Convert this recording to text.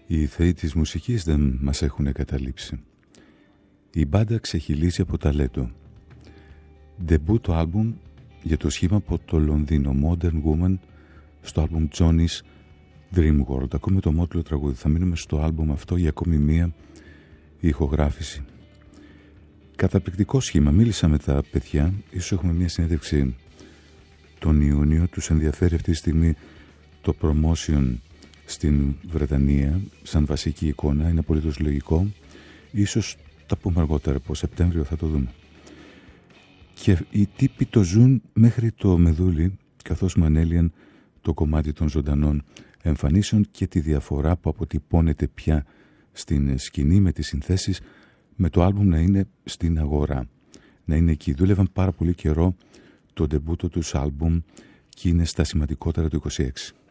Οι θεοί της μουσικής δεν μας έχουν εγκαταλείψει. Η μπάντα ξεχυλίζει από ταλέντο. Ντεμπού το άλμπουμ για το σχήμα από το Λονδίνο, Modern Woman, στο άλμπουμ Johnny's Dream World. Ακούμε το μότλο τραγούδι. Θα μείνουμε στο άλμπουμ αυτό για ακόμη μία ηχογράφηση. Καταπληκτικό σχήμα. Μίλησα με τα παιδιά. Ίσως έχουμε μία συνέντευξη τον Ιούνιο. Τους ενδιαφέρει αυτή τη στιγμή το promotion στην Βρετανία σαν βασική εικόνα. Είναι απολύτως λογικό. Ίσως τα πούμε αργότερα, από Σεπτέμβριο θα το δούμε. Και οι τύποι το ζουν μέχρι το μεδούλι, καθώς μου ανέλυαν το κομμάτι των ζωντανών εμφανίσεων και τη διαφορά που αποτυπώνεται πια στην σκηνή με τις συνθέσεις, με το άλμπουμ να είναι στην αγορά, να είναι εκεί. Δούλευαν πάρα πολύ καιρό το ντεμπούτο τους άλμπουμ και είναι στα σημαντικότερα του 26.